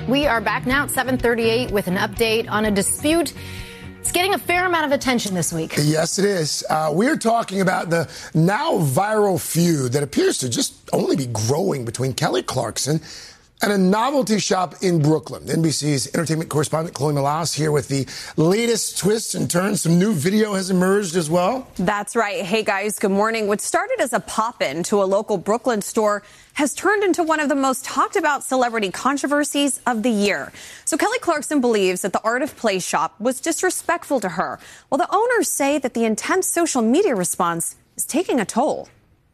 We are back now at 7:38 with an update on a dispute. It's getting a fair amount of attention this week. Yes, it is. We're talking about the now viral feud that appears to just only be growing between Kelly Clarkson and a novelty shop in Brooklyn. NBC's entertainment correspondent Chloe Malas here with the latest twists and turns. Some new video has emerged as well. That's right. Hey, guys, good morning. What started as a pop-in to a local Brooklyn store has turned into one of the most talked about celebrity controversies of the year. So Kelly Clarkson believes that the Art of Play shop was disrespectful to her, while the owners say that the intense social media response is taking a toll.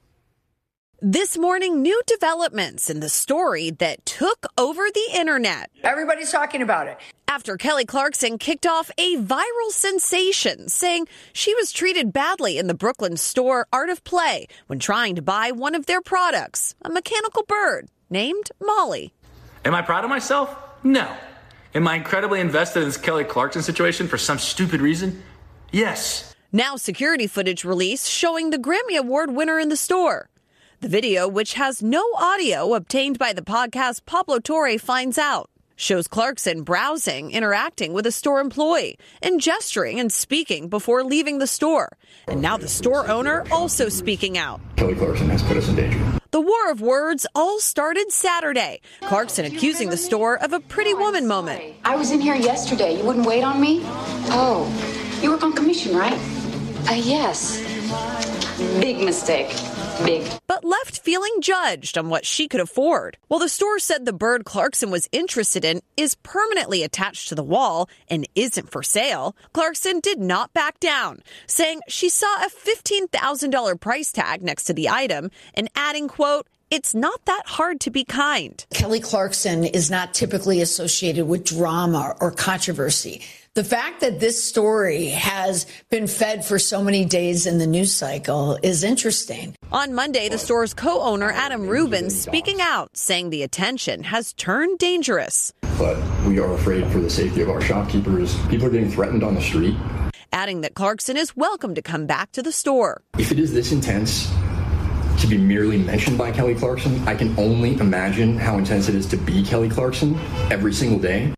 This morning, new developments in the story that took over the internet. Everybody's talking about it. After Kelly Clarkson kicked off a viral sensation, saying she was treated badly in the Brooklyn store Art of Play when trying to buy one of their products, a mechanical bird named Molly. Am I proud of myself? No. Am I incredibly invested in this Kelly Clarkson situation for some stupid reason? Yes. Now security footage released showing the Grammy Award winner in the store. The video, which has no audio obtained by the podcast Pablo Torre Finds Out, shows Clarkson browsing, interacting with a store employee, and gesturing and speaking before leaving the store. And now the store owner also speaking out. Kelly Clarkson has put us in danger. The war of words all started Saturday. Clarkson accusing the store of a pretty woman moment. I was in here yesterday. You wouldn't wait on me? Oh, you work on commission, right? Yes. Big mistake. Big. But left feeling judged on what she could afford. While the store said the bird Clarkson was interested in is permanently attached to the wall and isn't for sale, Clarkson did not back down, saying she saw a $15,000 price tag next to the item and adding, quote, "It's not that hard to be kind." Kelly Clarkson is not typically associated with drama or controversy. The fact that this story has been fed for so many days in the news cycle is interesting. On Monday, the store's co-owner, Adam Rubin, speaking out, saying the attention has turned dangerous. But we are afraid for the safety of our shopkeepers. People are getting threatened on the street. Adding that Clarkson is welcome to come back to the store. If it is this intense to be merely mentioned by Kelly Clarkson, I can only imagine how intense it is to be Kelly Clarkson every single day.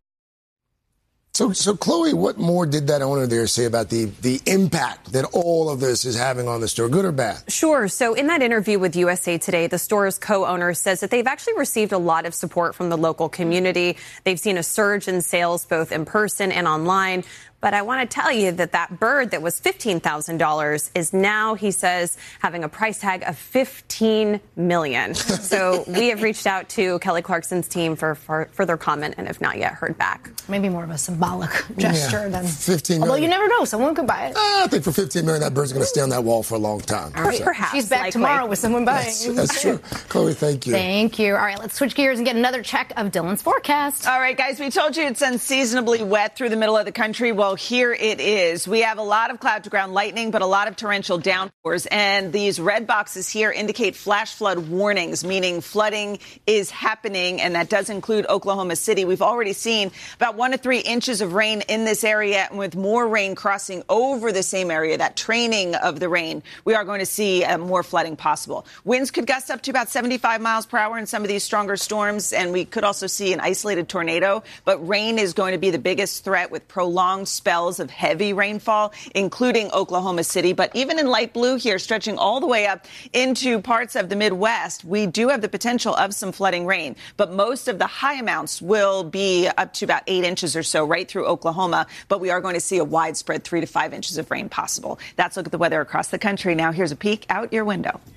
So Chloe, what more did that owner there say about the impact that all of this is having on the store, good or bad? Sure. So in that interview with USA Today, the store's co-owner says that they've actually received a lot of support from the local community. They've seen a surge in sales both in person and online. But I want to tell you that that bird that was $15,000 is now, he says, having a price tag of $15 million. So we have reached out to Kelly Clarkson's team for further comment and have not yet heard back. Maybe more of a symbolic gesture than $15 million. Although you never know, someone could buy it. I think for $15 million, that bird's going to stay on that wall for a long time. Perhaps. She's back tomorrow with someone buying. That's true. Chloe, thank you. Thank you. All right, let's switch gears and get another check of Dylan's forecast. All right, guys, we told you it's unseasonably wet through the middle of the country. Well, here it is. We have a lot of cloud-to-ground lightning, but a lot of torrential downpours. And these red boxes here indicate flash flood warnings, meaning flooding is happening, and that does include Oklahoma City. We've already seen about 1 to 3 inches of rain in this area, and with more rain crossing over the same area, that training of the rain, we are going to see more flooding possible. Winds could gust up to about 75 miles per hour in some of these stronger storms, and we could also see an isolated tornado. But rain is going to be the biggest threat with prolonged spells of heavy rainfall, including Oklahoma City. But even in light blue here, stretching all the way up into parts of the Midwest, we do have the potential of some flooding rain. But most of the high amounts will be up to about 8 inches or so right through Oklahoma. But we are going to see a widespread 3 to 5 inches of rain possible. That's a look at the weather across the country. Now here's a peek out your window.